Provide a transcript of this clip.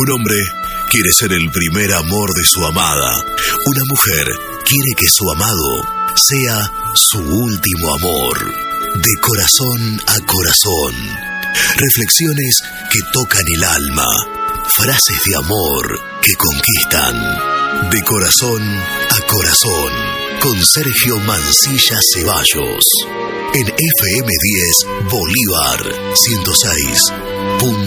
Un hombre quiere ser el primer amor de su amada. Una mujer quiere que su amado sea su último amor. De corazón a corazón. Reflexiones que tocan el alma. Frases de amor que conquistan. De corazón a corazón. Con Sergio Mancilla Ceballos. En FM 10 Bolívar 106.